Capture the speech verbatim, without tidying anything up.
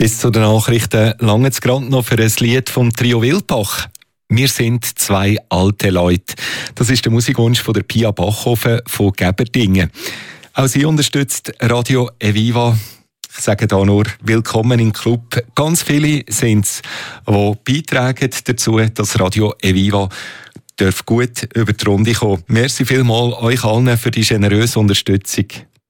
Bis zu den Nachrichten lange es gerade noch für ein Lied vom Trio Wildbach. Wir sind zwei alte Leute. Das ist der Musikwunsch von der Pia Bachhofen von Geberdingen. Auch sie unterstützt Radio Eviva. Ich sage da nur willkommen im Club. Ganz viele sind es, die beitragen dazu, dass Radio Eviva darf gut über die Runde kommen. Merci vielmals euch allen für die generöse Unterstützung.